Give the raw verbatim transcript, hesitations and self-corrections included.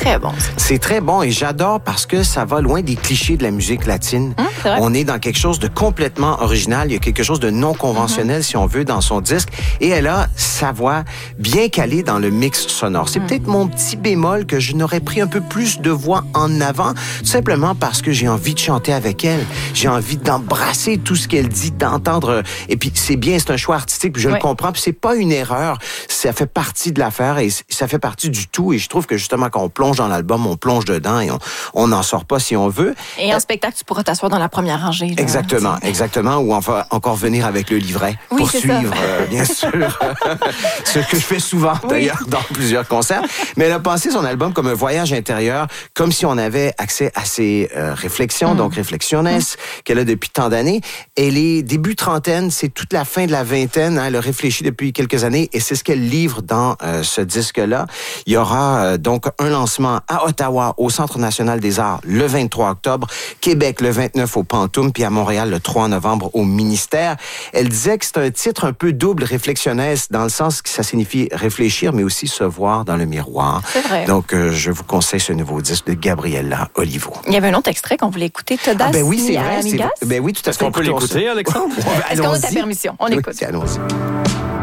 très bon. Ça. C'est très bon et j'adore parce que ça va loin des clichés de la musique latine. Hum, c'est vrai. On est dans quelque chose de complètement original. Il y a quelque chose de non conventionnel, mm-hmm. si on veut, dans son disque. Et elle a sa voix bien calée dans le mix sonore. C'est mm. peut-être mon petit bémol que je n'aurais pris un peu plus de voix en avant, tout simplement parce que j'ai envie de chanter avec elle. J'ai envie d'embrasser tout ce qu'elle dit, d'entendre. Et puis, c'est bien, c'est un choix artistique, puis je oui. le comprends. Puis c'est pas une erreur. Ça fait partie de l'affaire et ça fait partie du tout. Et je trouve que justement, quand on plonge dans l'album, on plonge dedans et on n'en sort pas si on veut. Et en euh, spectacle, tu pourras t'asseoir dans la première rangée. Là. Exactement, exactement. Ou enfin, encore venir avec le livret oui, pour suivre, euh, bien sûr, ce que je fais souvent, oui. d'ailleurs, dans plusieurs concerts. Mais elle a pensé son album comme un voyage intérieur, comme si on avait accès à ses euh, réflexions, mm. donc Reflexiones, mm. qu'elle a depuis tant d'années. Et les débuts trentaine, c'est toute la fin de la vingtaine. Hein, elle a réfléchi depuis quelques années et c'est ce qu'elle livre dans euh, ce disque-là. Il y aura euh, donc un lancement à Ottawa, au Centre national des arts, le vingt-trois octobre, Québec le vingt-neuf au Pantoum, puis à Montréal le trois novembre au Ministère. Elle disait que c'est un titre un peu double, Reflexiones, dans le sens que ça signifie réfléchir, mais aussi se voir dans le miroir. C'est vrai. Donc, euh, je vous conseille ce nouveau disque de Gabriella Olivo. Il y avait un autre extrait qu'on voulait écouter, Todas. Ah ben oui, c'est vrai. C'est... Ben oui, tout à fait. Est-ce qu'on peut l'écouter, Alexandre? Est-ce qu'on a ta permission? On oui, écoute. Allons-y.